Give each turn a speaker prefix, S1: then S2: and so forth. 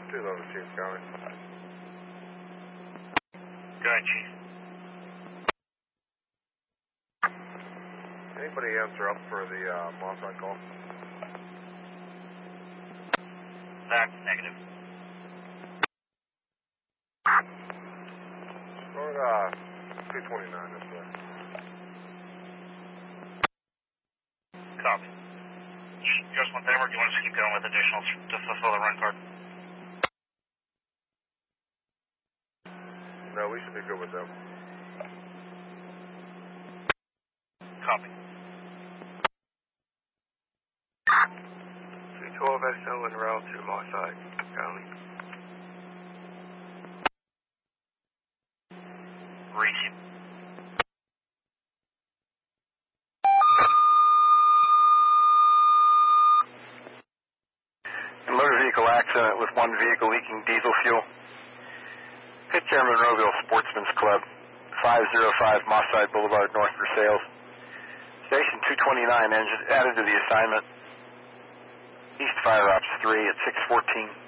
S1: 211 Chief County.
S2: Go ahead, Chief.
S1: Anybody answer up for the Mossad call?
S2: That's negative.
S1: Start 229 this way.
S2: Copy. Just want them, or do you want us to keep going with additionals to fulfill the run card?
S1: No, we should be good with them.
S2: Copy.
S3: 212 SO en route to Mossad County.
S2: Receive.
S4: Motor vehicle accident with one vehicle leaking diesel fuel. Pitcairn Monroeville Sportsman's Club, 505 Mossad Boulevard North for sales. Station 229 engine added to the assignment. East Fire Ops 3 at 614.